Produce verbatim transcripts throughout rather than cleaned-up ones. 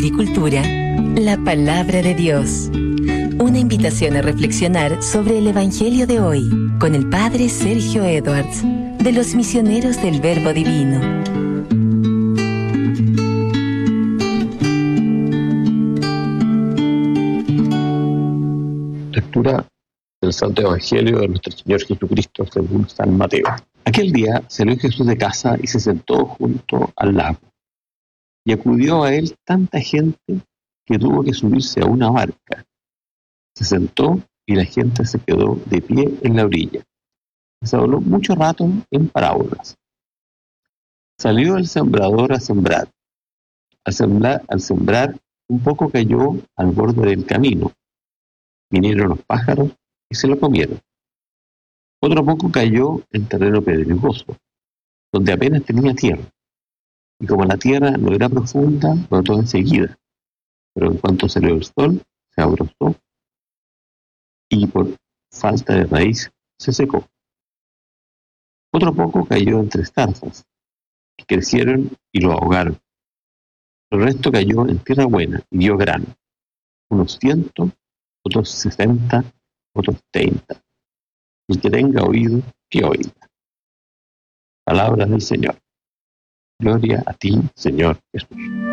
agricultura, la palabra de Dios. Una invitación a reflexionar sobre el Evangelio de hoy con el Padre Sergio Edwards, de los Misioneros del Verbo Divino. Lectura del Santo Evangelio de nuestro Señor Jesucristo según San Mateo. Aquel día salió Jesús de casa y se sentó junto al lago. Y acudió a él tanta gente que tuvo que subirse a una barca. Se sentó y la gente se quedó de pie en la orilla. Se habló mucho rato en parábolas. Salió el sembrador a sembrar. Al sembrar, al sembrar un poco cayó al borde del camino. Vinieron los pájaros y se lo comieron. Otro poco cayó en terreno pedregoso, donde apenas tenía tierra. Y como la tierra no era profunda, brotó enseguida. Pero en cuanto salió el sol, se abrozó y por falta de raíz se secó. Otro poco cayó entre zarzas, que crecieron y lo ahogaron. El resto cayó en tierra buena y dio grano, unos ciento, otros sesenta, otros treinta. El que tenga oído, que oiga. Palabra del Señor. Gloria a ti, Señor Jesús.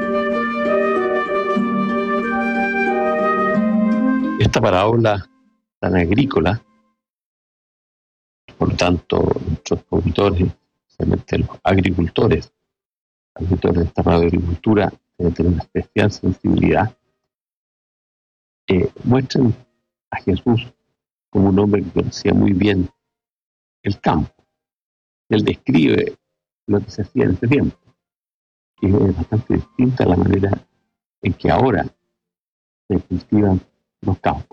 Esta parábola tan agrícola, por lo tanto, nuestros auditores, especialmente los agricultores, agricultores de esta radio de agricultura, deben tener una especial sensibilidad, eh, muestran a Jesús como un hombre que conocía muy bien el campo. Él describe lo que se hacía en ese tiempo, que es bastante distinta a la manera en que ahora se cultivan los campos.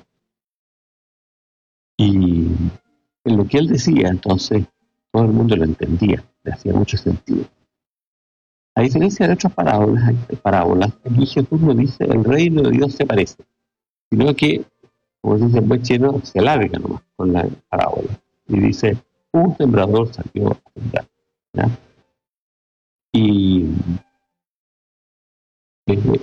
Y en lo que él decía, entonces, todo el mundo lo entendía, le hacía mucho sentido. A diferencia de otras parábolas, parábolas aquí Jesús no dice el reino de Dios se parece, sino que, como dice el buen chino, se alarga nomás con la parábola. Y dice, un sembrador salió a sembrar. ¿Ya? Y eh,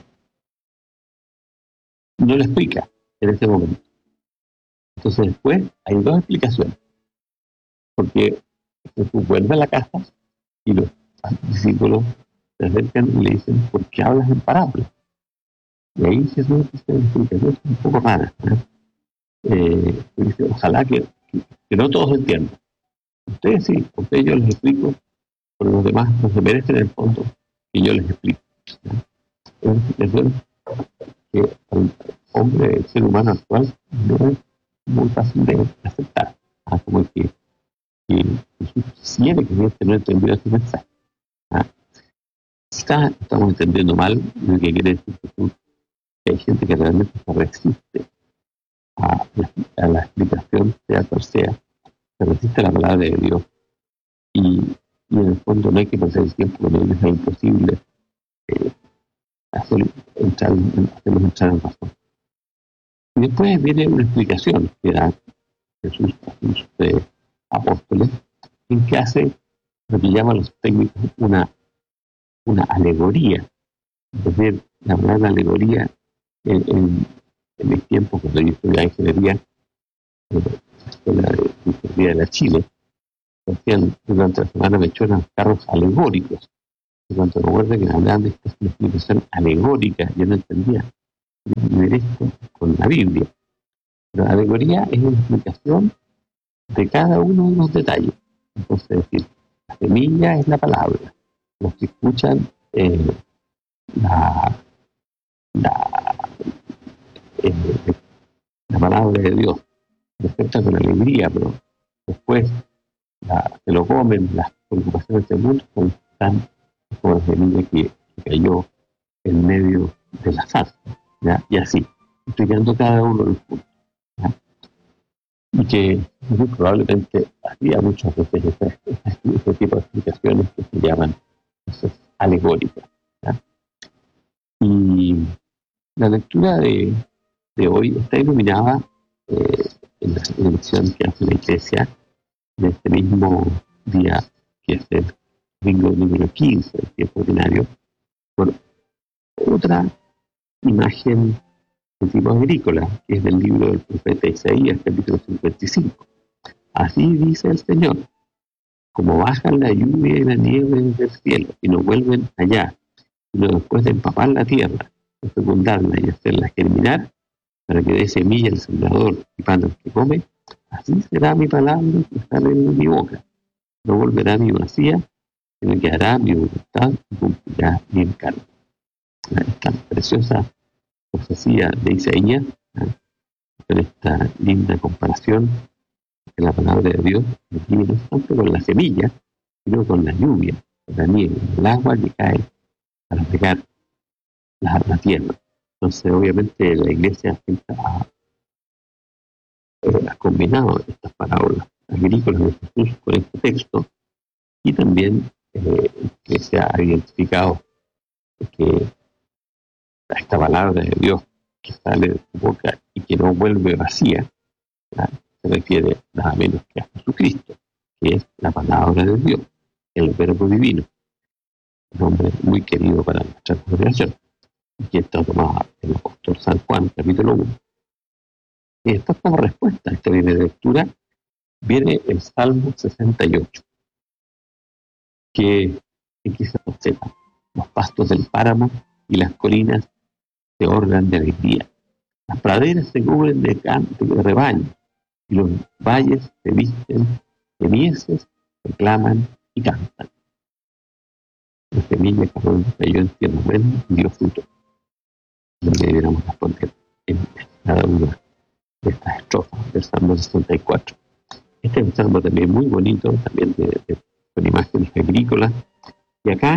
no le explica en ese momento. Entonces después hay dos explicaciones. Porque Jesús vuelve a la casa y los discípulos se acercan y le dicen, ¿por qué hablas en parábolas? Y ahí Jesús dice una explicación un poco rara. ¿eh? Eh, dice, ojalá que, que, que no todos entiendan. Ustedes sí, a ustedes yo les explico, pero los demás no se merecen en el fondo que yo les explico. ¿eh? Es una explicación que al hombre, el ser humano actual, no es muy fácil de aceptar. ¿ah? Como que, que Jesús quisiera que gente no entendiera ese mensaje. ¿ah? Quizás estamos entendiendo mal lo que quiere decir Jesús, que hay gente que realmente se resiste a la, a la explicación, sea cual sea, se resiste a la palabra de Dios. Y, y en el fondo no hay que pasar el tiempo con ellos, es imposible eh, hacer, entrar, hacerlos entrar en razón. Y después viene una explicación que da Jesús a sus eh, apóstoles, en que hace lo que llaman los técnicos una, una alegoría. Es decir, la palabra alegoría en, en, en mis tiempos, cuando yo estudiaba ingeniería, en la escuela de ingeniería de la Chile, hacían durante la semana me echaban carros alegóricos. Y cuando recuerdo que me hablaban de esta explicación alegórica, yo no entendía. Yo me esto con la Biblia. Pero la alegoría es una explicación de cada uno de los detalles. Entonces, es decir, la semilla es la palabra. Los que escuchan eh, la, la, eh, la palabra de Dios, lo aceptan con alegría, pero después la, se lo comen, las preocupaciones del mundo son tan como la semilla que, que cayó en medio de la zarza, ¿ya? Y así, explicando cada uno de los puntos. ¿ya? Y que muy probablemente hacía muchas veces este, este, este tipo de explicaciones que se llaman pues, alegóricas. ¿ya? Y la lectura de, de hoy está iluminada eh, en la elección que hace la Iglesia de este mismo día, que es el domingo número quince del tiempo ordinario, por otra imagen de tipo agrícola, que es del libro del profeta Isaías, capítulo cincuenta y cinco. Así dice el Señor: como bajan la lluvia y la nieve del cielo y no vuelven allá, sino después de empapar la tierra, de fecundarla y hacerla germinar, para que dé semilla al sembrador y pan al que come, así será mi palabra que sale de mi boca. No volverá a mi vacía, sino que hará mi voluntad y cumplirá mi encargo. Esta preciosa profecía de Isaías, ¿eh? con esta linda comparación de la palabra de Dios, aquí no tanto con la semilla, sino con la lluvia, con la nieve, el agua que cae para regar la, la tierra. Entonces, obviamente, la Iglesia siempre ha, eh, ha combinado estas parábolas agrícolas de Jesús con este texto, y también eh, que se ha identificado que esta palabra de Dios que sale de su boca y que no vuelve vacía, ¿verdad?, se refiere nada menos que a Jesucristo, que es la palabra de Dios, el verbo divino, un nombre muy querido para nuestra congregación, y que está tomado en el apóstol San Juan, capítulo uno. Y después, como respuesta a esta primera lectura, viene el Salmo sesenta y ocho, que aquí se observa: los pastos del páramo y las colinas se organ de alegría, las praderas se cubren de canto de rebaño, y los valles se visten de mieses, reclaman y cantan. La semilla que cayó en tierra buena y dio fruto. Lo que debiéramos responder en cada una de estas estrofas del Salmo sesenta y cuatro. Este es un salmo también muy bonito, también de, de, con imágenes agrícolas. Y acá,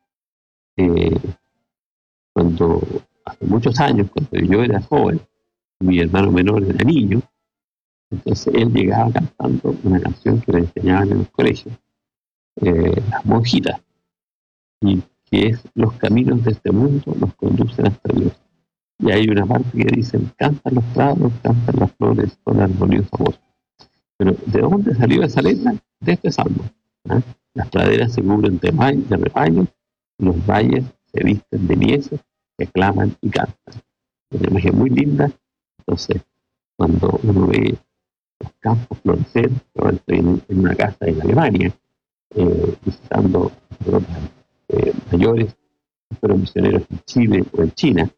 eh, cuando hace muchos años, cuando yo era joven, mi hermano menor era niño, entonces él llegaba cantando una canción que le enseñaban en el colegio, eh, las monjitas, y que es: los caminos de este mundo nos conducen hasta Dios. Y hay una parte que dice: cantan los prados, cantan las flores con armoniosa voz. Pero ¿de dónde salió esa letra? De este salmo, ¿eh? Las praderas se cubren de, de rebaños, los valles se visten de mieses, que claman y cantan. Es una imagen muy linda. Entonces, cuando uno ve los campos florecer, yo estoy en, en una casa en Alemania, eh, visitando eh, mayores, fueron misioneros en Chile o en China,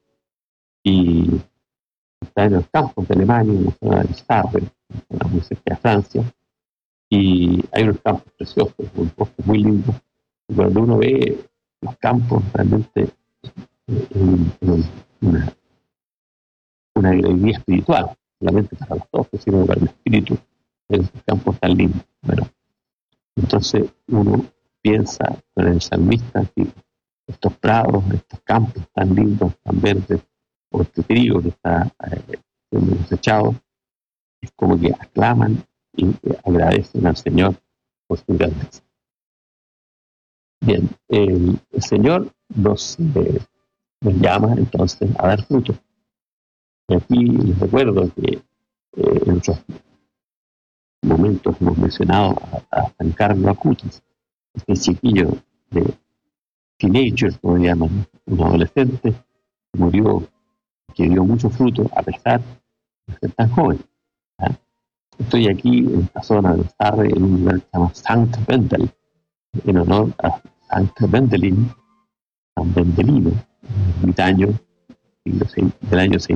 y está en los campos de Alemania, en la zona del Sarre, una muy cerca de Francia, y hay unos campos preciosos, un bosque muy lindo, y cuando uno ve los campos, realmente eh, en, en una, una alegría espiritual, solamente para los ojos, sino para el espíritu, en esos campos tan lindos. Bueno, entonces uno piensa con el salmista que estos prados, estos campos tan lindos, tan verdes, o este trigo que está eh, siendo cosechado, es como que aclaman y agradecen al Señor por su grandeza. Bien, el, el Señor nos, eh, nos llama entonces a dar fruto. Y aquí les recuerdo que eh, en otros momentos hemos mencionado a, a San Carlo Acutis, este chiquillo de teenager, como llaman, un adolescente que murió, que dio mucho fruto a pesar de ser tan joven. ¿eh? Estoy aquí en esta zona de Sarre, en un lugar que se llama Sankt Wendel, en honor a Sankt Wendelin, San Vendelino, ermitaño del año